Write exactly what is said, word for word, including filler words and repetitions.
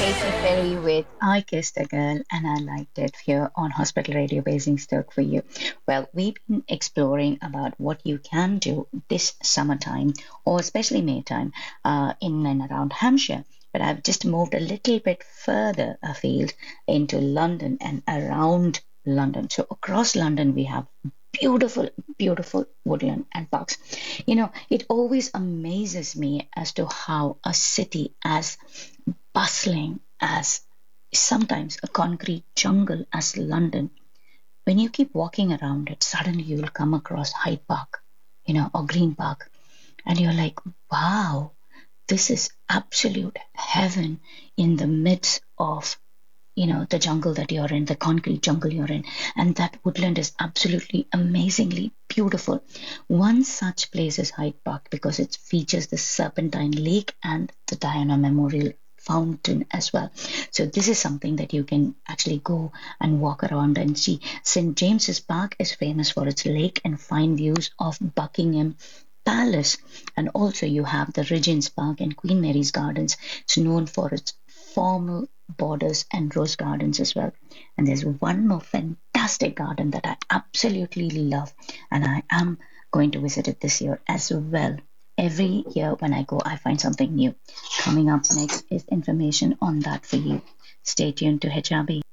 Katy Perry with I Kissed a Girl and I Liked It here on Hospital Radio Basingstoke for you. Well, we've been exploring about what you can do this summertime or especially Maytime uh, in and around Hampshire. But I've just moved a little bit further afield into London and around London. So across London, we have beautiful, beautiful woodland and parks. You know, it always amazes me as to how a city as bustling as sometimes a concrete jungle as London, when you keep walking around it, suddenly you'll come across Hyde Park, you know, or Green Park, and you're like, wow, this is absolute heaven in the midst of you know the jungle that you're in, the concrete jungle you're in, and that woodland is absolutely amazingly beautiful. One such place is Hyde Park because it features the Serpentine Lake and the Diana Memorial Fountain as well. So this is something that you can actually go and walk around and see. Saint James's Park is famous for its lake and fine views of Buckingham Palace, and also you have the Regent's Park and Queen Mary's Gardens. It's known for its formal borders and rose gardens as well. And there's one more fantastic garden that I absolutely love, and I am going to visit it this year as well. Every year when I go, I find something new. Coming up next is information on that for you. Stay tuned to H R B.